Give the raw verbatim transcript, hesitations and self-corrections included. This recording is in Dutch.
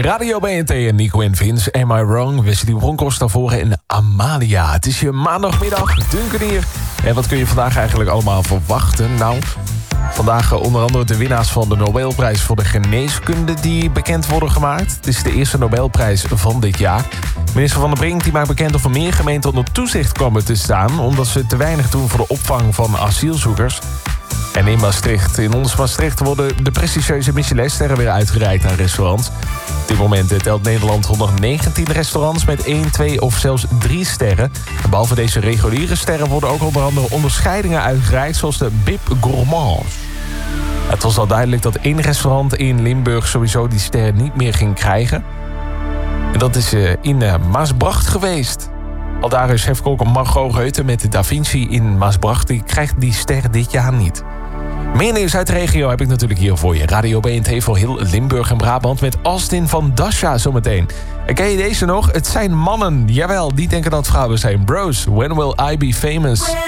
Radio B N T en Nico en Vince, Am I Wrong? Wesley Bronkhorst daarvoor en Amalia. Het is je maandagmiddag, Duncan hier. En wat kun je vandaag eigenlijk allemaal verwachten? Nou, vandaag onder andere de winnaars van de Nobelprijs voor de geneeskunde die bekend worden gemaakt. Het is de eerste Nobelprijs van dit jaar. Minister Van der Brink die maakt bekend of er meer gemeenten onder toezicht komen te staan, omdat ze te weinig doen voor de opvang van asielzoekers. En in Maastricht, in ons Maastricht, worden de prestigieuze Michelin-sterren weer uitgereikt aan restaurants. Op dit moment telt Nederland honderdnegentien restaurants met één, twee of zelfs drie sterren. En behalve deze reguliere sterren worden ook onder andere onderscheidingen uitgereikt, zoals de Bib Gourmand. Het was al duidelijk dat één restaurant in Limburg sowieso die ster niet meer ging krijgen. En dat is in Maasbracht geweest. Aldaar is chefkok Margot Reuten met Da Vinci in Maasbracht. Die krijgt die ster dit jaar niet. Meer nieuws uit de regio heb ik natuurlijk hier voor je. Radio B N T voor heel Limburg en Brabant met Austin van Dasha zometeen. En ken je deze nog? Het zijn mannen. Jawel, die denken dat vrouwen zijn. Bros, when will I be famous?